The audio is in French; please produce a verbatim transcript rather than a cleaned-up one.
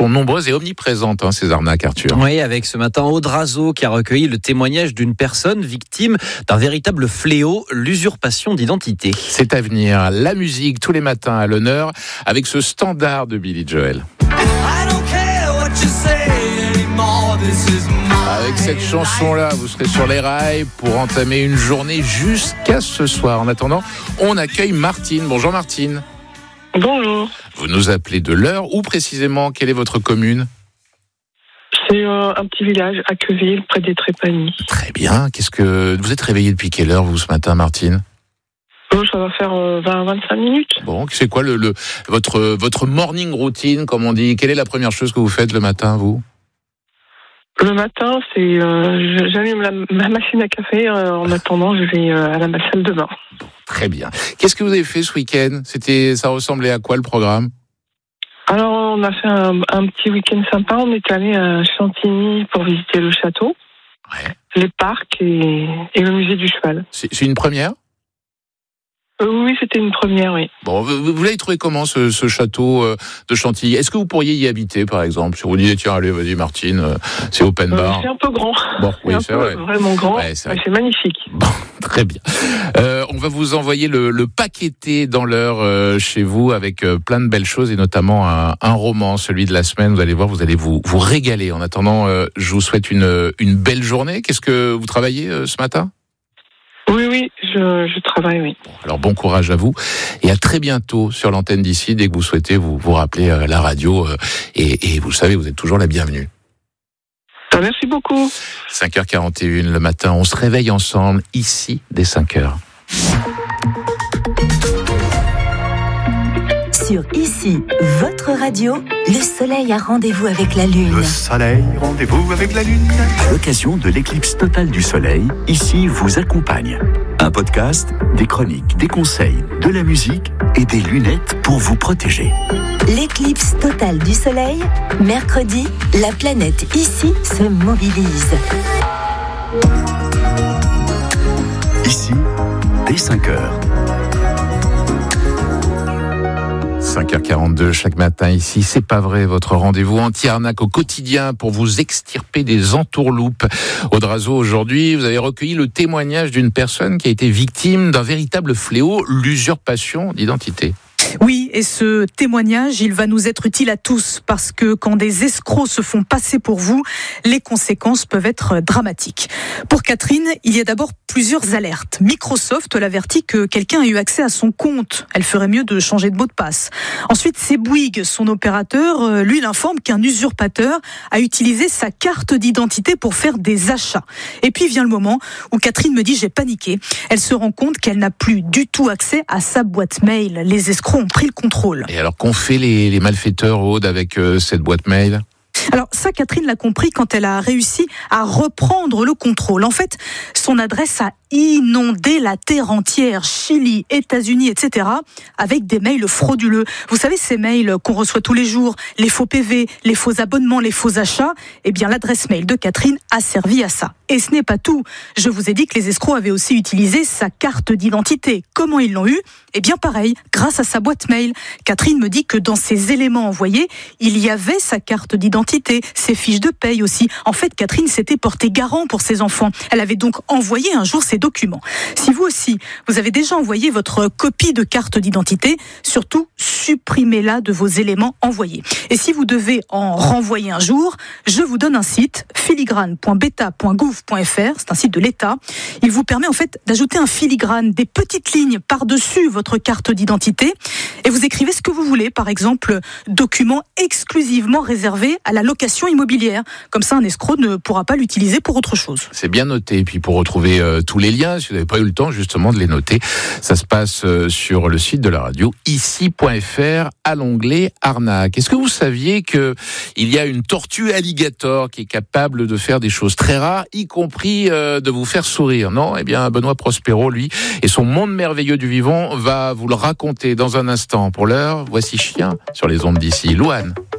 sont nombreuses et omniprésentes, hein, ces arnaques, Arthur. Oui, avec ce matin Audrazo qui a recueilli le témoignage d'une personne victime d'un véritable fléau, l'usurpation d'identité. C'est à venir. La musique tous les matins à l'honneur avec ce standard de Billy Joel. Avec cette chanson-là, vous serez sur les rails pour entamer une journée jusqu'à ce soir. En attendant, on accueille Martine. Bonjour Martine. Bonjour. Vous nous appelez de l'Eure. Où précisément, quelle est votre commune ? C'est euh, un petit village à Queville, près des Trépanies. Très bien. Qu'est-ce que vous êtes réveillée depuis quelle heure, vous, ce matin, Martine ? Oh, ça va faire euh, vingt à vingt-cinq minutes. Bon, c'est quoi le, le, votre, votre morning routine, comme on dit ? Quelle est la première chose que vous faites le matin, vous ? Le matin, c'est euh, j'allume la, ma machine à café. Euh, en attendant, je vais euh, à la salle de bain. Bon, très bien. Qu'est-ce que vous avez fait ce week-end ? C'était, ça ressemblait à quoi le programme ? Alors, on a fait un, un petit week-end sympa. On est allé à Chantigny pour visiter le château, ouais. les parcs et, et le musée du cheval. C'est, c'est une première ? Euh, oui, c'était une première, oui. Bon, vous, vous l'avez trouvé comment ce, ce château euh, de Chantilly ? Est-ce que vous pourriez y habiter, par exemple ? Si vous disiez, tiens, allez, vas-y, Martine, euh, c'est open bar. Euh, c'est un peu grand. Bon, c'est oui, un c'est peu vrai. Vraiment grand. Ouais, c'est, ouais, c'est magnifique. Bon, très bien. Euh, on va vous envoyer le, le paqueté dans l'heure euh, chez vous avec euh, plein de belles choses et notamment un, un roman, celui de la semaine. Vous allez voir, vous allez vous, vous régaler. En attendant, euh, je vous souhaite une, une belle journée. Qu'est-ce que vous travaillez euh, ce matin ? Oui, oui, je, je travaille, oui. Bon, alors bon courage à vous et à très bientôt sur l'antenne d'ici. Dès que vous souhaitez, vous vous rappelez euh, la radio euh, et, et vous le savez, vous êtes toujours la bienvenue. Ah, merci beaucoup. cinq heures quarante et une le matin, on se réveille ensemble ici dès cinq heures. Sur Ici, votre radio, le soleil a rendez-vous avec la lune. Le soleil, rendez-vous avec la lune. À l'occasion de l'éclipse totale du soleil, Ici vous accompagne. Un podcast, des chroniques, des conseils, de la musique et des lunettes pour vous protéger. L'éclipse totale du soleil, mercredi, la planète Ici se mobilise. Ici, dès cinq heures. cinq heures quarante-deux chaque matin ici, c'est pas vrai, votre rendez-vous anti-arnaque au quotidien pour vous extirper des entourloupes. Audrazo, aujourd'hui, vous avez recueilli le témoignage d'une personne qui a été victime d'un véritable fléau, l'usurpation d'identité. Oui, et ce témoignage, il va nous être utile à tous parce que quand des escrocs se font passer pour vous, les conséquences peuvent être dramatiques. Pour Catherine, il y a d'abord plusieurs alertes. Microsoft l'avertit que quelqu'un a eu accès à son compte. Elle ferait mieux de changer de mot de passe. Ensuite, c'est Bouygues, son opérateur, lui l'informe qu'un usurpateur a utilisé sa carte d'identité pour faire des achats. Et puis vient le moment où Catherine me dit « j'ai paniqué ». Elle se rend compte qu'elle n'a plus du tout accès à sa boîte mail. Les escrocs ont pris le contrôle. Et alors qu'ont fait les, les malfaiteurs, Aude, avec euh, cette boîte mail ? Alors ça, Catherine l'a compris quand elle a réussi à reprendre le contrôle. En fait, son adresse a inondé la terre entière, Chili, États-Unis, et cetera, avec des mails frauduleux. Vous savez, ces mails qu'on reçoit tous les jours, les faux P V, les faux abonnements, les faux achats, eh bien l'adresse mail de Catherine a servi à ça. Et ce n'est pas tout. Je vous ai dit que les escrocs avaient aussi utilisé sa carte d'identité. Comment ils l'ont eu ? Eh bien pareil, grâce à sa boîte mail. Catherine me dit que dans ses éléments envoyés, il y avait sa carte d'identité, ses fiches de paye aussi. En fait, Catherine s'était portée garant pour ses enfants. Elle avait donc envoyé un jour ses documents. Si vous aussi, vous avez déjà envoyé votre copie de carte d'identité, surtout supprimez-la de vos éléments envoyés. Et si vous devez en renvoyer un jour, je vous donne un site, filigrane point beta point gouv point f r, c'est un site de l'État. Il vous permet en fait d'ajouter un filigrane, des petites lignes par-dessus votre carte d'identité et vous écrivez ce que vous voulez, par exemple, document exclusivement réservé à la location immobilière. Comme ça, un escroc ne pourra pas l'utiliser pour autre chose. C'est bien noté. Et puis pour retrouver euh, tous les liens, si vous n'avez pas eu le temps justement de les noter, ça se passe euh, sur le site de la radio, ici point f r, à l'onglet arnaque. Est-ce que vous saviez que il y a une tortue alligator qui est capable de faire des choses très rares, y compris euh, de vous faire sourire? Non? Eh bien, Benoît Prospero, lui, et son monde merveilleux du vivant va vous le raconter dans un instant. Pour l'heure, voici Chien sur les ondes d'ici. Louane.